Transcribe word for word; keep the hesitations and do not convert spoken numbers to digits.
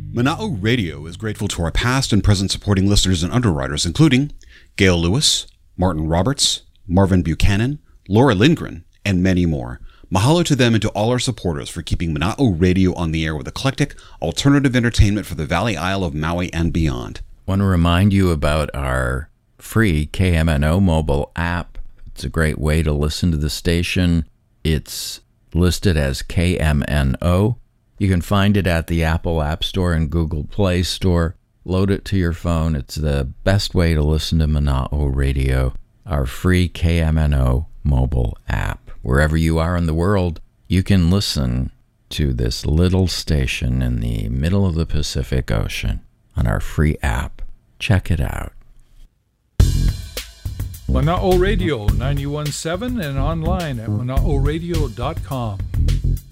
Mana'o Radio is grateful to our past and present supporting listeners and underwriters, including Gail Lewis, Martin Roberts, Marvin Buchanan, Laura Lindgren, and many more. Mahalo to them and to all our supporters for keeping Mana'o Radio on the air with eclectic, alternative entertainment for the Valley Isle of Maui and beyond. I want to remind you about our free K M N O mobile app. It's a great way to listen to the station. It's listed as K M N O. You can find it at the Apple App Store and Google Play Store. Load it to your phone. It's the best way to listen to Mana'o Radio, our free K M N O mobile app. Wherever you are in the world, you can listen to this little station in the middle of the Pacific Ocean on our free app. Check it out. Mana'o Radio ninety-one point seven and online at mana'o radio dot com.